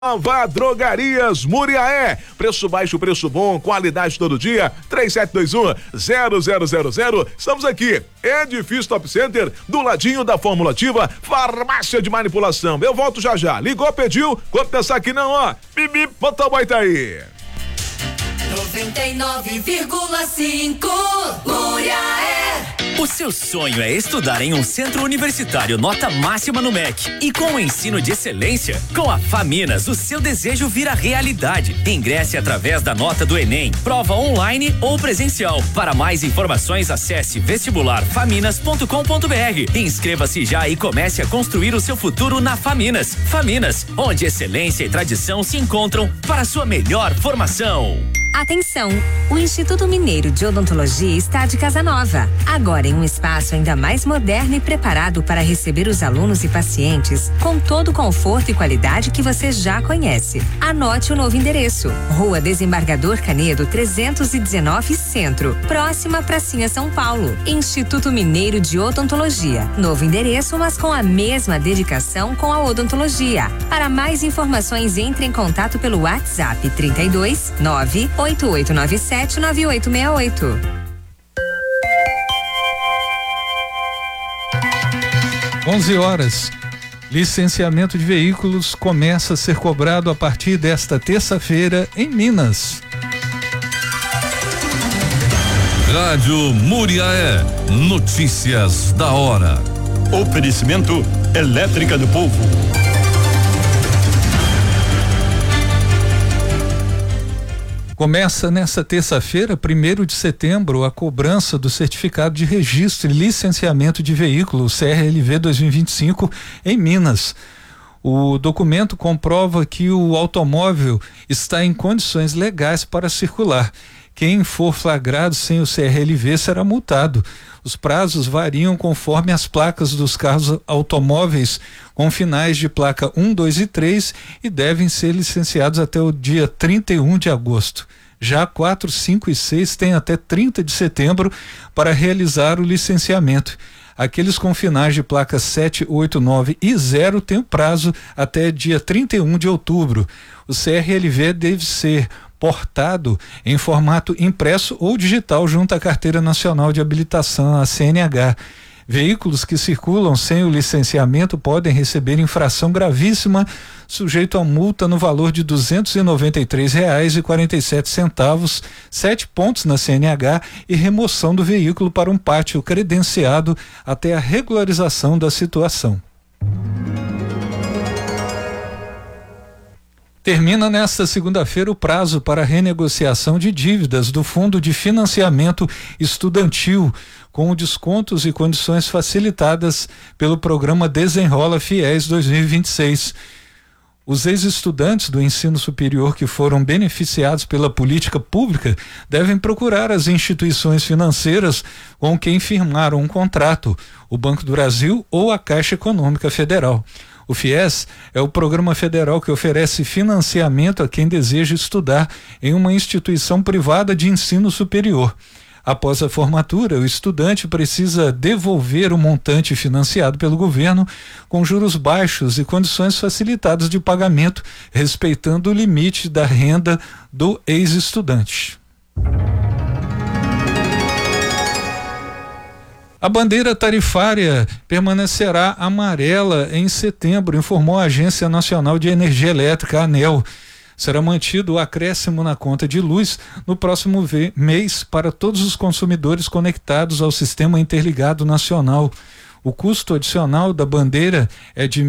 Nova Drogarias Muriaé, preço baixo, preço bom, qualidade todo dia, 3721-0000, estamos aqui, Edifício Top Center, do ladinho da Fórmula Ativa, farmácia de manipulação, eu volto já já, ligou, pediu, quando pensar que não, ó, bibi, bota o baita aí. 99,5 Muriaé. O seu sonho é estudar em um centro universitário nota máxima no MEC e com o ensino de excelência? Com a Faminas, o seu desejo vira realidade. Ingresse através da nota do Enem, prova online ou presencial. Para mais informações, acesse vestibularfaminas.com.br. Inscreva-se já e comece a construir o seu futuro na Faminas. Faminas, onde excelência e tradição se encontram para sua melhor formação. Atenção! O Instituto Mineiro de Odontologia está de casa nova. Agora em um espaço ainda mais moderno e preparado para receber os alunos e pacientes com todo o conforto e qualidade que você já conhece. Anote o novo endereço: Rua Desembargador Canedo 319 Centro, próxima Pracinha São Paulo. Instituto Mineiro de Odontologia. Novo endereço, mas com a mesma dedicação com a odontologia. Para mais informações, entre em contato pelo WhatsApp 32 988979868. Onze horas. Licenciamento de veículos começa a ser cobrado a partir desta terça-feira em Minas. Rádio Muriaé. Notícias da hora. Oferecimento Elétrica do Povo. Começa nesta terça-feira, 1º de setembro, a cobrança do certificado de registro e licenciamento de veículo, CRLV 2025, em Minas. O documento comprova que o automóvel está em condições legais para circular. Quem for flagrado sem o CRLV será multado. Os prazos variam conforme as placas dos carros automóveis com finais de placa 1, 2 e 3 e devem ser licenciados até o dia 31 de agosto. Já 4, 5 e 6 têm até 30 de setembro para realizar o licenciamento. Aqueles com finais de placas 7, 8, 9 e 0 têm prazo até dia 31 de outubro. O CRLV deve ser portado em formato impresso ou digital junto à Carteira Nacional de Habilitação, a CNH. Veículos que circulam sem o licenciamento podem receber infração gravíssima, sujeito a multa no valor de R$293,47, 7 pontos na CNH e remoção do veículo para um pátio credenciado até a regularização da situação. Termina nesta segunda-feira o prazo para renegociação de dívidas do Fundo de Financiamento Estudantil, com descontos e condições facilitadas pelo programa Desenrola Fiéis 2026. Os ex-estudantes do ensino superior que foram beneficiados pela política pública devem procurar as instituições financeiras com quem firmaram um contrato, o Banco do Brasil ou a Caixa Econômica Federal. O FIES é o programa federal que oferece financiamento a quem deseja estudar em uma instituição privada de ensino superior. Após a formatura, o estudante precisa devolver o montante financiado pelo governo com juros baixos e condições facilitadas de pagamento, respeitando o limite da renda do ex-estudante. A bandeira tarifária permanecerá amarela em setembro, informou a Agência Nacional de Energia Elétrica, a ANEEL. Será mantido o acréscimo na conta de luz no próximo mês para todos os consumidores conectados ao Sistema Interligado Nacional. O custo adicional da bandeira é de R$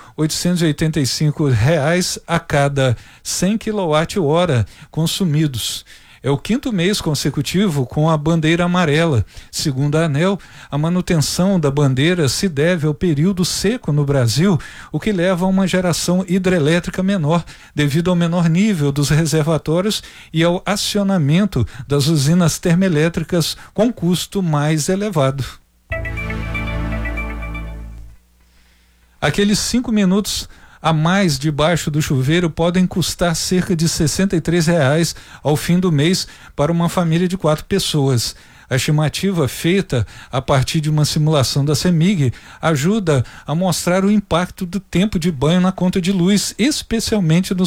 1.885 a cada 100 kWh consumidos. É o 5º mês consecutivo com a bandeira amarela. Segundo a ANEEL, a manutenção da bandeira se deve ao período seco no Brasil, o que leva a uma geração hidrelétrica menor, devido ao menor nível dos reservatórios e ao acionamento das usinas termoelétricas com custo mais elevado. Aqueles 5 minutos a mais debaixo do chuveiro podem custar cerca de R$ 63 ao fim do mês para uma família de 4 pessoas. A estimativa feita a partir de uma simulação da CEMIG ajuda a mostrar o impacto do tempo de banho na conta de luz, especialmente nos